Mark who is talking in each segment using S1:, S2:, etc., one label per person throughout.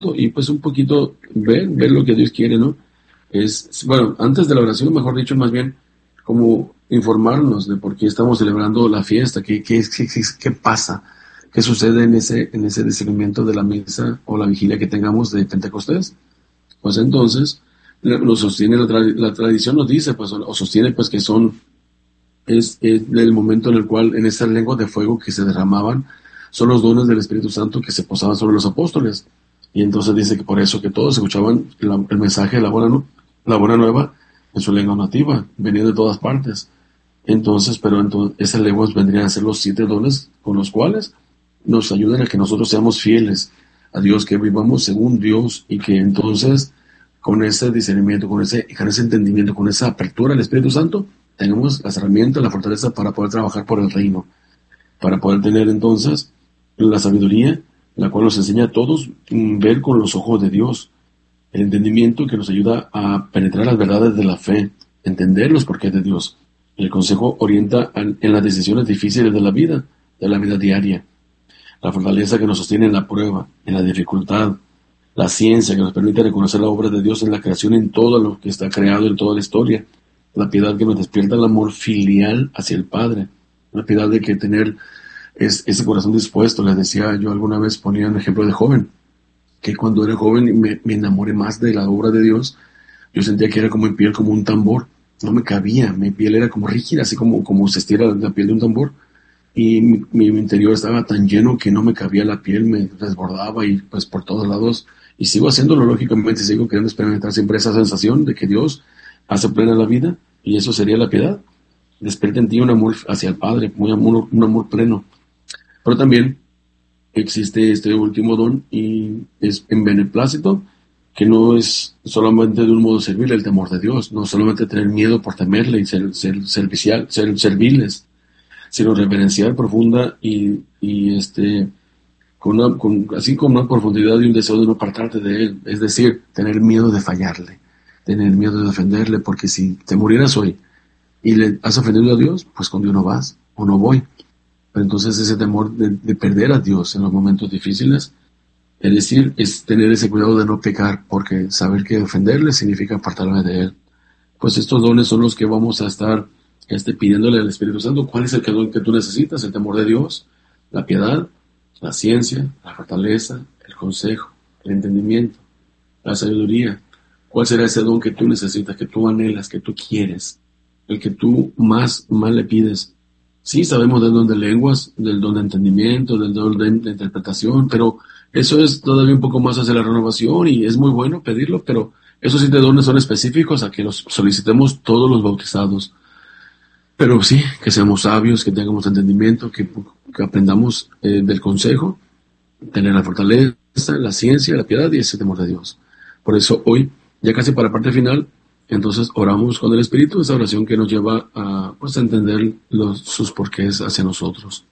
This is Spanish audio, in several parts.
S1: y pues un poquito ver lo que Dios quiere, ¿no? Bueno, antes de la oración, mejor dicho, más bien como informarnos de por qué estamos celebrando la fiesta, qué pasa, qué sucede en ese discernimiento de la misa o la vigilia que tengamos de Pentecostés. Pues entonces, lo sostiene la tradición nos dice, pues, o sostiene pues que es el momento en el cual en esas lenguas de fuego que se derramaban son los dones del Espíritu Santo que se posaban sobre los apóstoles. Y entonces dice que por eso que todos escuchaban el mensaje de la buena nueva en su lengua nativa, venía de todas partes. Entonces, esas lenguas vendrían a ser los 7 dones con los cuales nos ayudan a que nosotros seamos fieles a Dios, que vivamos según Dios y que entonces con ese discernimiento, con ese entendimiento, con esa apertura al Espíritu Santo, tenemos las herramientas, la fortaleza para poder trabajar por el reino, para poder tener entonces la sabiduría, la cual nos enseña a todos ver con los ojos de Dios, el entendimiento que nos ayuda a penetrar las verdades de la fe, entender los porqués de Dios. El consejo orienta en las decisiones difíciles de la vida diaria, la fortaleza que nos sostiene en la prueba, en la dificultad, la ciencia que nos permite reconocer la obra de Dios en la creación, en todo lo que está creado, en toda la historia, la piedad que nos despierta el amor filial hacia el Padre, la piedad de que tener ese corazón dispuesto. Les decía, yo alguna vez ponía un ejemplo de joven, que cuando era joven me enamoré más de la obra de Dios. Yo sentía que era como mi piel, como un tambor, no me cabía, mi piel era como rígida, así como se estira la piel de un tambor, y mi interior estaba tan lleno que no me cabía la piel, me desbordaba y pues por todos lados, y sigo haciéndolo lógicamente, sigo queriendo experimentar siempre esa sensación de que Dios hace plena la vida, y eso sería la piedad. Despierta en ti un amor hacia el Padre, un amor pleno. Pero también existe este último don, y es en beneplácito, que no es solamente de un modo servil el temor de Dios, no solamente tener miedo por temerle y ser serviles, sino reverenciar profunda así con una profundidad y un deseo de no apartarte de él, es decir, tener miedo de fallarle, tener miedo de ofenderle, porque si te murieras hoy y le has ofendido a Dios, pues con Dios no vas o no voy. Pero entonces ese temor de perder a Dios en los momentos difíciles, es decir, es tener ese cuidado de no pecar, porque saber que ofenderle significa apartarme de él. Pues estos dones son los que vamos a estar pidiéndole al Espíritu Santo. ¿Cuál es el don que tú necesitas? El temor de Dios, la piedad, la ciencia, la fortaleza, el consejo, el entendimiento, la sabiduría. ¿Cuál será ese don que tú necesitas, que tú anhelas, que tú quieres, el que tú más le pides? Sí, sabemos del don de lenguas, del don de entendimiento, del don de interpretación, pero eso es todavía un poco más hacia la renovación, y es muy bueno pedirlo, pero esos 7 dones son específicos a que los solicitemos todos los bautizados. Pero sí, que seamos sabios, que tengamos entendimiento, que aprendamos del consejo, tener la fortaleza, la ciencia, la piedad y ese temor de Dios. Por eso hoy, ya casi para la parte final, entonces oramos con el Espíritu, esa oración que nos lleva a entender sus porqués hacia nosotros.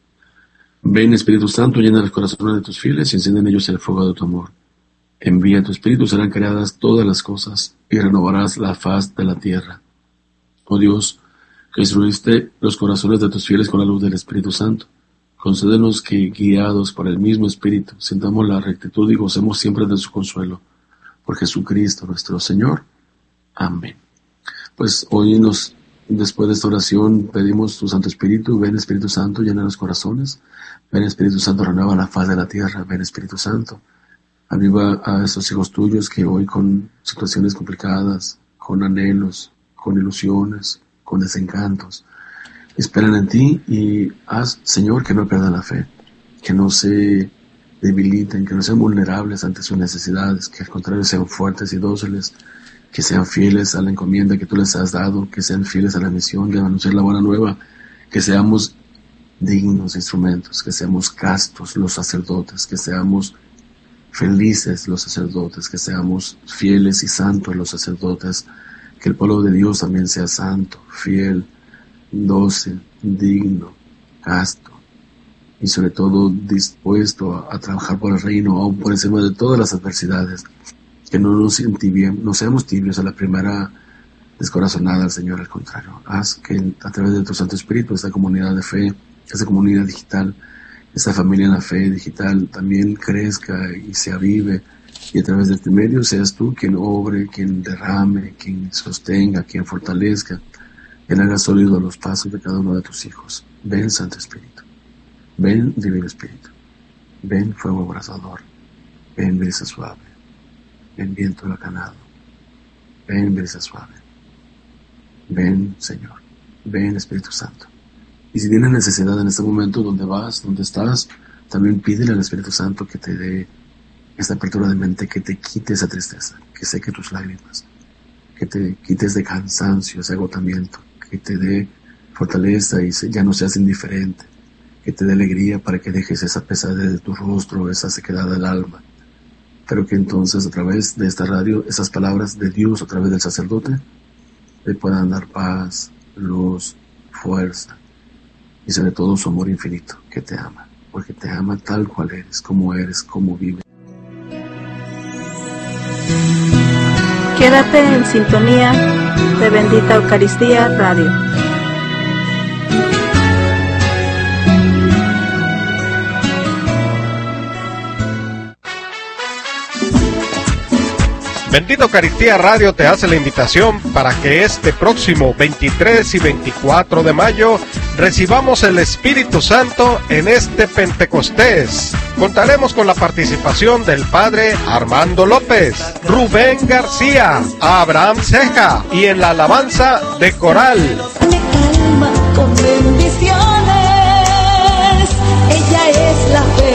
S1: Ven, Espíritu Santo, llena los corazones de tus fieles y enciende en ellos el fuego de tu amor. Envía tu Espíritu, serán creadas todas las cosas y renovarás la faz de la tierra. Oh Dios, que instruiste los corazones de tus fieles con la luz del Espíritu Santo, concédenos que, guiados por el mismo Espíritu, sintamos la rectitud y gocemos siempre de su consuelo. Por Jesucristo nuestro Señor. Amén. Pues hoy después de esta oración, pedimos tu Santo Espíritu. Ven, Espíritu Santo, llena los corazones. Ven, Espíritu Santo, renueva la faz de la tierra. Ven, Espíritu Santo, aviva a estos hijos tuyos que hoy, con situaciones complicadas, con anhelos, con ilusiones, con desencantos, esperan en ti, y haz, Señor, que no pierdan la fe, que no se debiliten, que no sean vulnerables ante sus necesidades, que al contrario sean fuertes y dóciles, que sean fieles a la encomienda que tú les has dado, que sean fieles a la misión de anunciar la buena nueva, que seamos dignos instrumentos, que seamos castos los sacerdotes, que seamos felices los sacerdotes, que seamos fieles y santos los sacerdotes, que el pueblo de Dios también sea santo, fiel, dócil, digno, casto y sobre todo dispuesto a trabajar por el reino, aún por encima de todas las adversidades. Que no nos entibiemos, no seamos tibios a la primera descorazonada al Señor, al contrario. Haz que a través de tu Santo Espíritu esta comunidad de fe, esta comunidad digital, esta familia en la fe digital también crezca y se avive Y a través de este medio seas tú quien obre, quien derrame, quien sostenga, quien fortalezca, quien haga sólidos los pasos de cada uno de tus hijos. Ven, Santo Espíritu. Ven, Divino Espíritu. Ven, fuego abrasador. Ven, brisa suave. Ven, viento huracanado. Ven, brisa suave. Ven, Señor. Ven, Espíritu Santo. Y si tienes necesidad en este momento, donde vas, donde estás, también pídele al Espíritu Santo que te dé esta apertura de mente, que te quite esa tristeza, que seque tus lágrimas, que te quites de cansancio, ese agotamiento, que te dé fortaleza y ya no seas indiferente, que te dé alegría para que dejes esa pesadez de tu rostro, esa sequedad del alma. Pero que entonces a través de esta radio, esas palabras de Dios a través del sacerdote, te puedan dar paz, luz, fuerza y sobre todo su amor infinito, que te ama, porque te ama tal cual eres, como vives.
S2: Quédate en sintonía de Bendita Eucaristía Radio.
S3: Bendita Eucaristía Radio te hace la invitación para que este próximo 23 y 24 de mayo recibamos el Espíritu Santo en este Pentecostés. Contaremos con la participación del Padre Armando López, Rubén García, Abraham Ceja y en la alabanza de coral.
S4: Me calma con bendiciones, ella es la fe.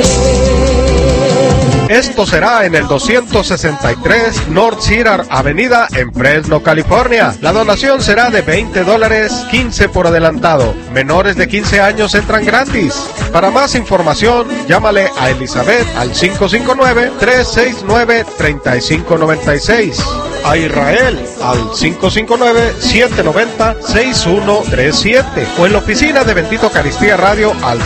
S3: Esto será en el 263 North Cedar Avenida en Fresno, California. La donación será de $20, 15 por adelantado. Menores de 15 años entran gratis. Para más información, llámale a Elizabeth al 559-369-3596. A Israel al 559-790-6137 o en la oficina de Bendita Eucaristía Radio al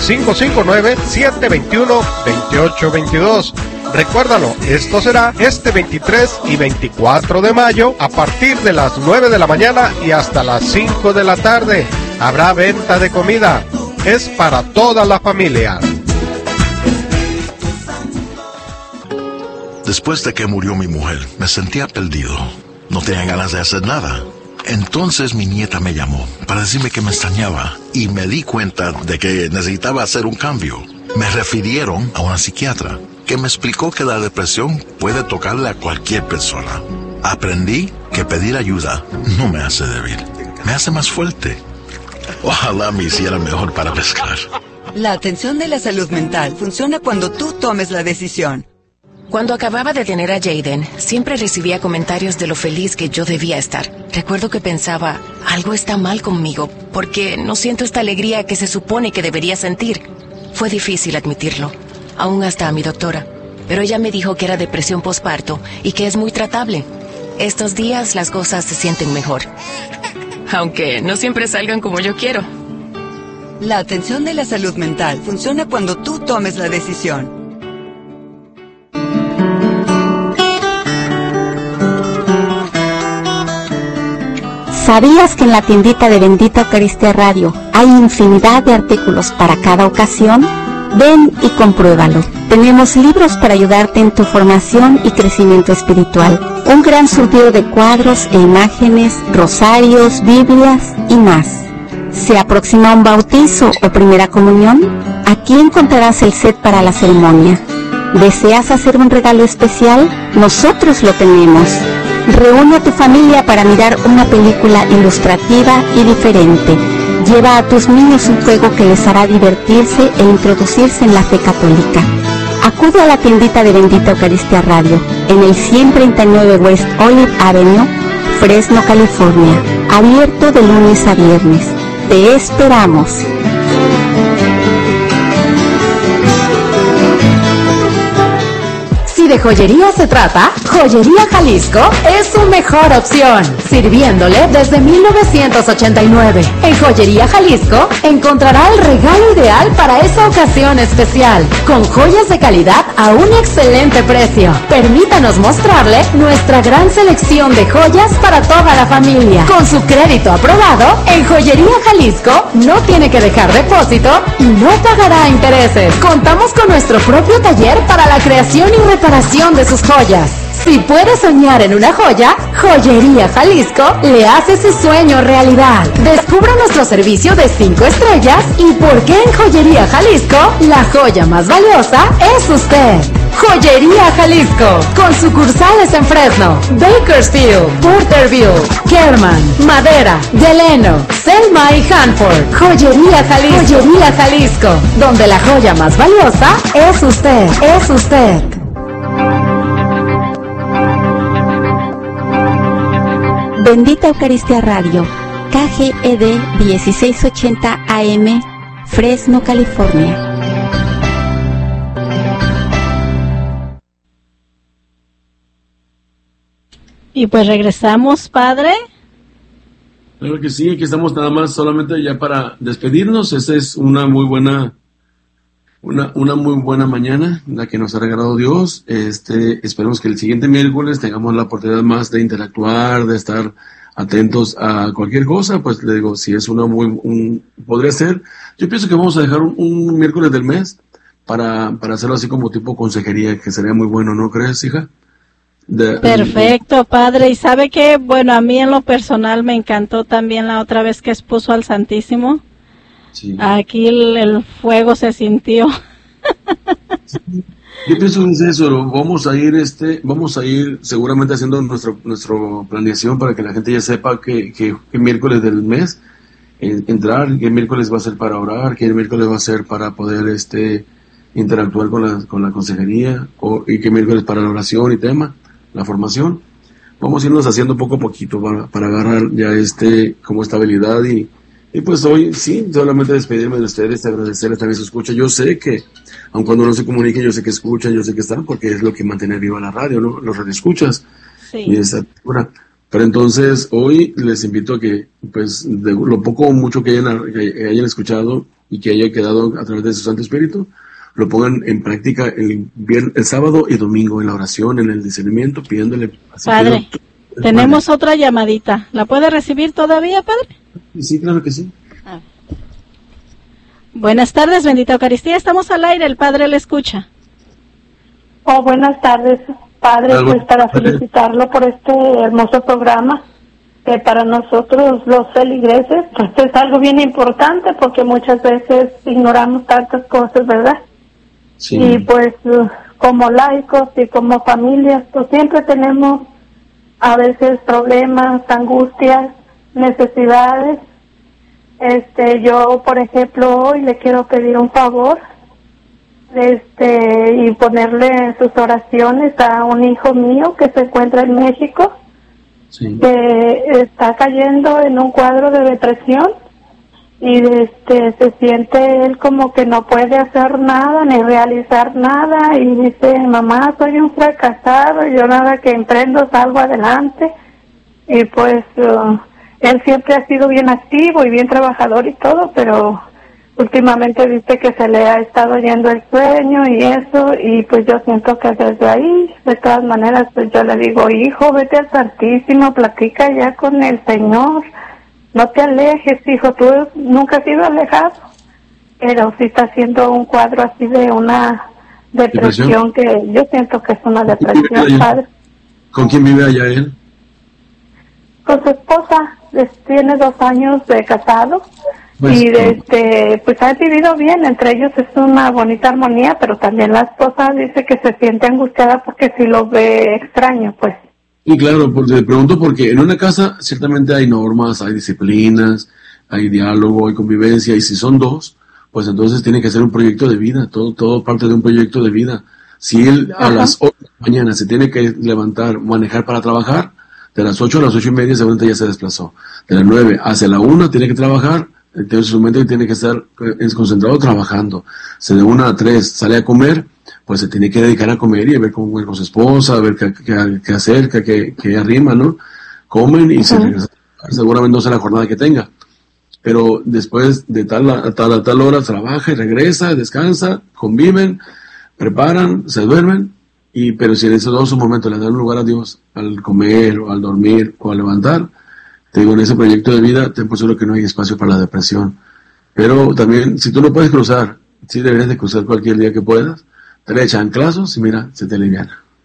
S3: 559-721-2822. Recuérdalo, esto será este 23 y 24 de mayo a partir de las 9 de la mañana y hasta las 5 de la tarde. Habrá venta de comida. Es para toda la familia.
S5: Después de que murió mi mujer, me sentía perdido. No tenía ganas de hacer nada. Entonces mi nieta me llamó para decirme que me extrañaba y me di cuenta de que necesitaba hacer un cambio. Me refirieron a una psiquiatra que me explicó que la depresión puede tocarle a cualquier persona. Aprendí que pedir ayuda no me hace débil, me hace más fuerte. Ojalá me hiciera mejor para pescar.
S6: La atención de la salud mental funciona cuando tú tomes la decisión.
S7: Cuando acababa de tener a Jaden, siempre recibía comentarios de lo feliz que yo debía estar. Recuerdo que pensaba, algo está mal conmigo, porque no siento esta alegría que se supone que debería sentir. Fue difícil admitirlo, aún hasta a mi doctora, pero ella me dijo que era depresión postparto y que es muy tratable. Estos días las cosas se sienten mejor, aunque no siempre salgan como yo quiero.
S6: La atención de la salud mental funciona cuando tú tomes la decisión.
S8: ¿Sabías que en la tiendita de Bendita Eucaristía Radio hay infinidad de artículos para cada ocasión? Ven y compruébalo. Tenemos libros para ayudarte en tu formación y crecimiento espiritual. Un gran surtido de cuadros e imágenes, rosarios, Biblias y más. ¿Se aproxima un bautizo o primera comunión? Aquí encontrarás el set para la ceremonia. ¿Deseas hacer un regalo especial? Nosotros lo tenemos. Reúne a tu familia para mirar una película ilustrativa y diferente. Lleva a tus niños un juego que les hará divertirse e introducirse en la fe católica. Acude a la tiendita de Bendita Eucaristía Radio, en el 139 West Olive Avenue, Fresno, California. Abierto de lunes a viernes. Te esperamos.
S9: Si de joyería se trata, Joyería Jalisco es su mejor opción, sirviéndole desde 1989. En Joyería Jalisco encontrará el regalo ideal para esa ocasión especial, con joyas de calidad a un excelente precio. Permítanos mostrarle nuestra gran selección de joyas para toda la familia. Con su crédito aprobado, en Joyería Jalisco no tiene que dejar depósito y no pagará intereses. Contamos con nuestro propio taller para la creación y reparación restauración de sus joyas. Si puede soñar en una joya, Joyería Jalisco le hace su sueño realidad. Descubra nuestro servicio de 5 estrellas y por qué en Joyería Jalisco la joya más valiosa es usted. Joyería Jalisco, con sucursales en Fresno, Bakersfield, Porterville, Kerman, Madera, Delano, Selma y Hanford. Joyería Jalisco, Joyería Jalisco, donde la joya más valiosa es usted, es usted.
S8: Bendita Eucaristía Radio, KGED 1680 AM, Fresno, California.
S2: Y pues regresamos, Padre.
S1: Claro que sí, aquí estamos nada más solamente ya para despedirnos. Esta es una muy buena mañana, la que nos ha regalado Dios. Esperemos que el siguiente miércoles tengamos la oportunidad más de interactuar, de estar atentos a cualquier cosa. Pues le digo, si es podría ser. Yo pienso que vamos a dejar un miércoles del mes para hacerlo así como tipo consejería, que sería muy bueno, ¿no crees, hija?
S2: Perfecto, Padre. Y sabe que, bueno, a mí en lo personal me encantó también la otra vez que expuso al Santísimo. Sí. Aquí el fuego se sintió.
S1: Sí. Yo pienso que es eso. Vamos a ir seguramente haciendo nuestra planeación para que la gente ya sepa que miércoles del mes entrar, qué miércoles va a ser para orar, qué miércoles va a ser para poder interactuar con la consejería, y qué miércoles para la oración y tema, la formación. Vamos a irnos haciendo poco a poquito para agarrar ya como estabilidad y pues hoy sí, solamente despedirme de ustedes, agradecerles también su escucha. Yo sé que, aun cuando no se comuniquen, yo sé que escuchan, yo sé que están, porque es lo que mantiene viva la radio, ¿no? Los radioescuchas. Sí. Y pero entonces, hoy les invito a que, pues, de lo poco o mucho que hayan escuchado y que haya quedado a través de su Santo Espíritu, lo pongan en práctica el sábado y domingo en la oración, en el discernimiento, pidiéndole.
S2: Padre, tenemos otra llamadita. ¿La puede recibir todavía, Padre?
S1: Sí, claro que sí.
S2: Buenas tardes, bendita Eucaristía. Estamos al aire, el Padre le escucha.
S10: Oh, buenas tardes, Padre, pues para felicitarlo por este hermoso programa, que para nosotros los feligreses pues es algo bien importante, porque muchas veces ignoramos tantas cosas, ¿verdad? Sí. Y pues como laicos y como familias, pues siempre tenemos a veces problemas, angustias, necesidades. Yo, por ejemplo, hoy le quiero pedir un favor, y ponerle en sus oraciones a un hijo mío que se encuentra en México, sí, que está cayendo en un cuadro de depresión y se siente él como que no puede hacer nada ni realizar nada, y dice: mamá, soy un fracasado, yo nada que emprendo salgo adelante. Y pues él siempre ha sido bien activo y bien trabajador y todo, pero últimamente dice que se le ha estado yendo el sueño y eso, y pues yo siento que desde ahí, de todas maneras, pues yo le digo: hijo, vete al Santísimo, platica ya con el Señor, no te alejes, hijo, tú nunca has sido alejado, pero sí está haciendo un cuadro así de una depresión que yo siento que es una depresión, padre.
S1: ¿Con quién vive allá él?
S10: Con su esposa, tiene 2 años de casado. Pues, y pues han vivido bien, entre ellos es una bonita armonía, pero también la esposa dice que se siente angustiada porque si lo ve extraño, pues.
S1: Y claro, te pregunto porque en una casa ciertamente hay normas, hay disciplinas, hay diálogo, hay convivencia, y si son 2, pues entonces tiene que ser un proyecto de vida, todo parte de un proyecto de vida. Si él a las 8 de la mañana se tiene que levantar, manejar para trabajar, de las 8 a las 8:30 seguramente ya se desplazó. De las 9 hacia la 1 tiene que trabajar. Entonces su mente tiene que estar concentrado trabajando. Si de 1 a 3 sale a comer, pues se tiene que dedicar a comer y a ver cómo con su esposa, a ver qué hacer, qué arrima, ¿no? Comen y se regresan. Seguramente no sea la jornada que tenga. Pero después de tal hora trabaja y regresa, descansa, conviven, preparan, se duermen. Pero si en esos 2 momentos le dan un lugar a Dios, al comer o al dormir o al levantar, te digo, en ese proyecto de vida, ten por seguro que no hay espacio para la depresión. Pero también, si tú no puedes cruzar, sí deberías de cruzar cualquier día que puedas, te le echan chanclazos y mira, se te aliviana.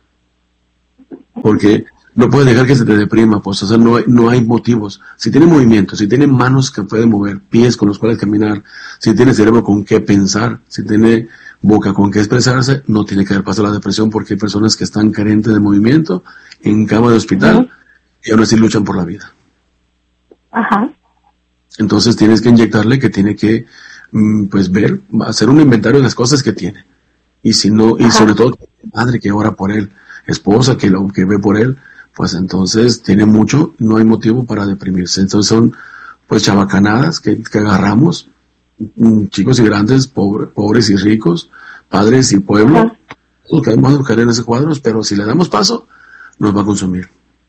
S1: porque no puedes dejar que se te deprima, pues, o sea, no hay motivos. Si tiene movimiento, si tiene manos que pueden mover, pies con los cuales caminar, si tiene cerebro con qué pensar, si tiene boca con qué expresarse, no tiene que dar paso a la depresión, porque hay personas que están carentes de movimiento, en cama de hospital, y aún así luchan por la vida.
S10: Ajá.
S1: Entonces tienes que inyectarle, que tiene que, pues, ver, hacer un inventario de las cosas que tiene. Y si no, y sobre todo, madre que ora por él, esposa que ve por él, pues entonces tiene mucho, no hay motivo para deprimirse. Entonces son, pues, chabacanadas que agarramos, chicos y grandes, pobres y ricos, padres y pueblo, lo que vamos a buscar en esos cuadros, pero si le damos paso, nos va a consumir.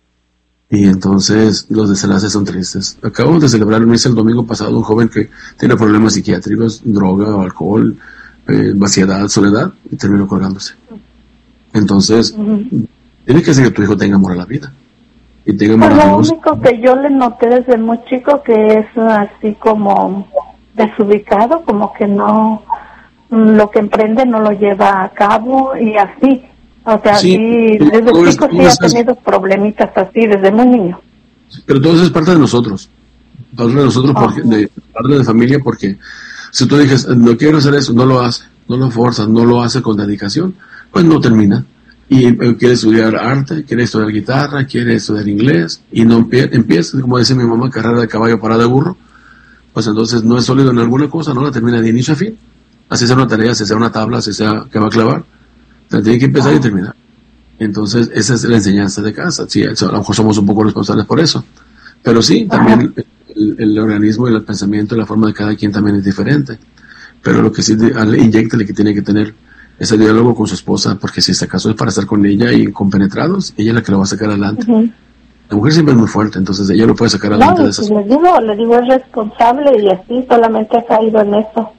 S1: Y entonces los desenlaces son tristes. Acabamos de celebrar el domingo pasado un joven que tiene problemas psiquiátricos, droga, alcohol, vaciedad, soledad, y terminó colgándose. Entonces, tienes que hacer que tu hijo tenga amor a la vida. Y tenga amor a Dios.
S10: Lo único que yo le noté desde muy chico que es así como desubicado, como que no, lo que emprende no lo lleva a cabo y así. O sea, sí, desde chico sí ha tenido problemitas así, desde muy niño.
S1: Pero todo eso es parte de nosotros. Parte de nosotros, parte de familia, porque si tú dices, no quiero hacer eso, no lo hace, no lo forzas, no lo hace con dedicación, pues no termina. Y quiere estudiar arte, quiere estudiar guitarra, quiere estudiar inglés, y no empieza, como dice mi mamá, carrera de caballo, parada de burro, pues entonces no es sólido en alguna cosa, no la termina de inicio a fin. Así sea una tarea, si sea una tabla, si sea que va a clavar, o sea, tiene que empezar y terminar. Entonces esa es la enseñanza de casa. Sí, a lo mejor somos un poco responsables por eso, pero sí, también el organismo y el pensamiento y la forma de cada quien también es diferente. Pero lo que sí, inyéctale que tiene que tener ese diálogo con su esposa, porque si este caso es para estar con ella y compenetrados, ella es la que lo va a sacar adelante. La mujer siempre es muy fuerte, entonces ella lo puede sacar adelante de esas
S10: cosas. Le digo, es responsable y así solamente ha caído en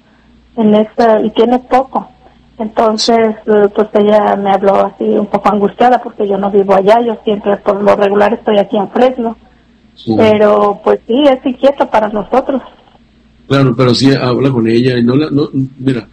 S10: eso, y tiene poco. Entonces, pues ella me habló así un poco angustiada porque yo no vivo allá, yo siempre por lo regular estoy aquí en Fresno. Sí. Pero pues sí, es inquieto para nosotros.
S1: Claro, pero sí habla con ella y mira,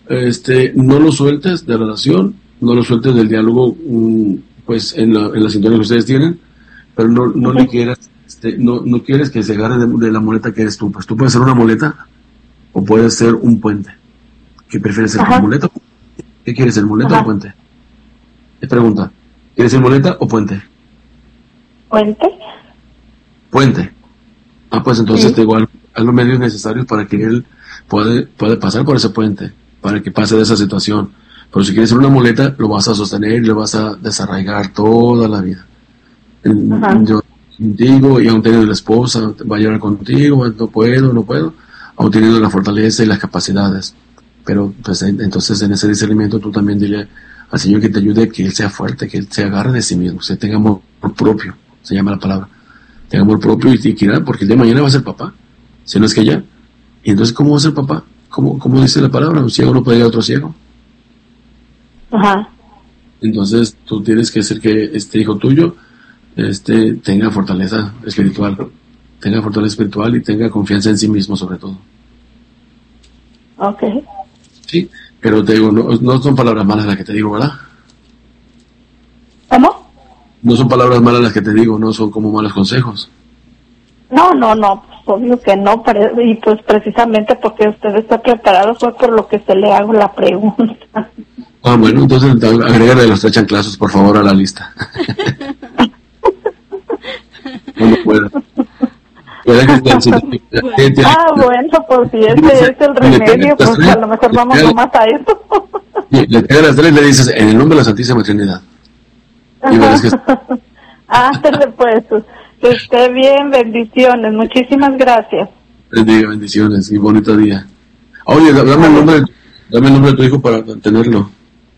S1: no lo sueltes de la relación, no lo sueltes del diálogo, pues en la sintonía que ustedes tienen, pero no le quieras, no quieres que se agarre de la muleta que eres tú. Pues tú puedes ser una muleta o puedes ser un puente. ¿Qué prefieres ser, muleta? ¿Qué quieres ser, muleta o puente? Te pregunta, ¿quieres ser muleta o puente? Puente. Pues entonces te igual haz los medios necesarios para que él puede pasar por ese puente, para que pase de esa situación. Pero si quieres ser una muleta, lo vas a sostener y lo vas a desarraigar toda la vida. Yo digo, y aún teniendo la esposa, va a llorar contigo, no puedo, aún teniendo la fortaleza y las capacidades. Pero pues entonces en ese discernimiento tú también dile al Señor que te ayude, que Él sea fuerte, que Él se agarre de sí mismo, que tenga amor propio, se llama la palabra. Tenga amor propio y quiera, porque el día de mañana va a ser papá, si no es que ya. Y entonces, ¿cómo va a ser papá? ¿Cómo dice la palabra? Un ciego no puede ir a otro ciego. Entonces, tú tienes que hacer que este hijo tuyo tenga fortaleza espiritual y tenga confianza en sí mismo, sobre todo. Sí, pero te digo, no son palabras malas las que te digo, ¿verdad?
S10: ¿Cómo?
S1: No son palabras malas las que te digo, no son como malos consejos.
S10: No, pues obvio que no, y pues precisamente porque usted está preparado fue por lo que se le hago la pregunta.
S1: Bueno, entonces agrégale los 3 chanclazos, por favor, a la lista. No puedo.
S10: Bueno, pues si ese es el remedio, pues a lo mejor vamos nomás a eso.
S1: Le pegas las 3 y le dices, en el nombre de la Santísima Trinidad. Y verás que...
S10: pues, que esté bien, bendiciones, muchísimas gracias.
S1: Bendiciones y bonito día. Oye, dame el nombre de tu hijo para tenerlo.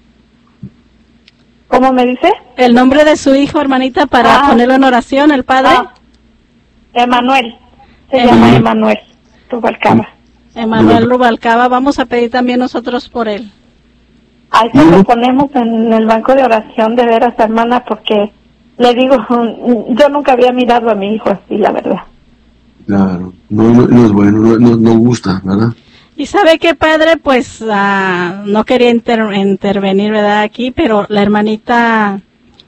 S10: ¿Cómo me dice?
S2: El nombre de su hijo, hermanita, para ponerlo en oración, el padre.
S10: Emanuel, se llama Emanuel Rubalcaba.
S2: Emanuel Rubalcaba, vamos a pedir también nosotros por él.
S10: Ahí se lo ponemos en el banco de oración, de veras, hermana, porque le digo, yo nunca había mirado a mi hijo así, la verdad.
S1: Claro, no es bueno, no gusta, ¿verdad?
S2: Y sabe qué, padre, pues no quería intervenir, ¿verdad? Aquí, pero la hermanita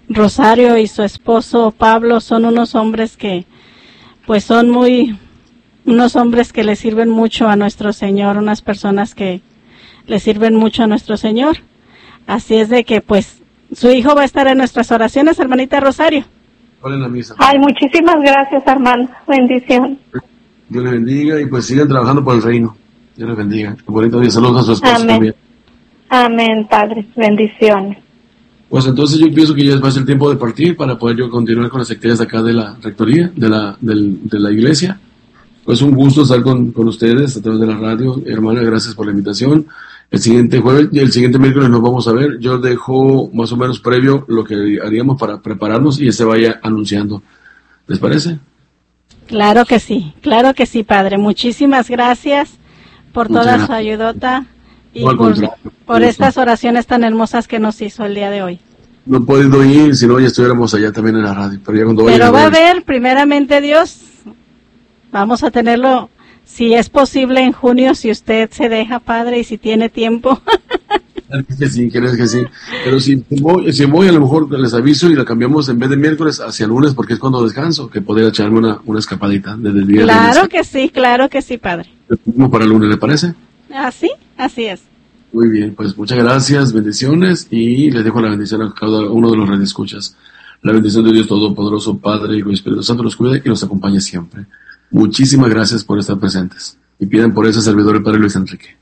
S2: Rosario y su esposo Pablo son unos hombres que, pues son unos hombres que le sirven mucho a nuestro Señor, unas personas que le sirven mucho a nuestro Señor. Así es de que, pues, su hijo va a estar en nuestras oraciones, hermanita Rosario.
S1: En la misa.
S10: Ay, muchísimas gracias, hermano. Bendición.
S1: Dios le bendiga y pues sigan trabajando por el reino. Dios les bendiga. Bonito día. Saludos a su esposo también.
S10: Amén, Padre. Bendiciones.
S1: Pues entonces yo pienso que ya va a ser el tiempo de partir para poder yo continuar con las actividades acá de la rectoría, de la iglesia. Pues un gusto estar con ustedes a través de la radio. Hermana, gracias por la invitación. El siguiente jueves y el siguiente miércoles nos vamos a ver. Yo dejo más o menos previo lo que haríamos para prepararnos y se vaya anunciando. ¿Les parece?
S2: Claro que sí, Padre. Muchísimas gracias por toda su ayudota y por estas oraciones tan hermosas que nos hizo el día de hoy.
S1: No he podido ir, si no ya estuviéramos allá también en la radio. Pero
S2: va a haber, primeramente Dios, vamos a tenerlo, si es posible en junio, si usted se deja, Padre, y si tiene tiempo.
S1: Que sí, crees que sí. Pero si voy, a lo mejor les aviso y la cambiamos en vez de miércoles hacia lunes, porque es cuando descanso, que podría echarme una escapadita desde el día.
S2: Claro que sí, Padre.
S1: Como para el lunes, ¿le parece?
S2: Así es.
S1: Muy bien, pues muchas gracias, bendiciones, y les dejo la bendición a cada uno de los radioescuchas. La bendición de Dios Todopoderoso, Padre, Hijo y Espíritu Santo los cuide y los acompañe siempre. Muchísimas gracias por estar presentes. Y pidan por ese servidor, el Padre Luis Enrique.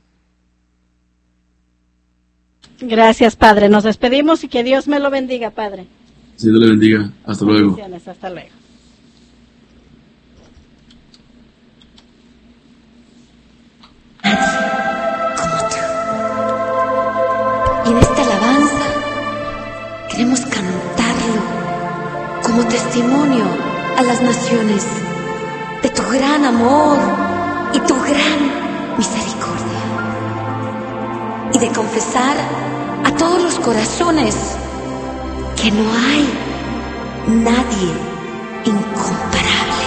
S2: Gracias, Padre. Nos despedimos y que Dios me lo bendiga, Padre.
S1: Dios le bendiga. Hasta luego.
S2: Hasta luego.
S11: Y en esta alabanza queremos cantarlo como testimonio a las naciones de tu gran amor y tu gran misericordia. Y de confesar a todos los corazones que no hay nadie incomparable.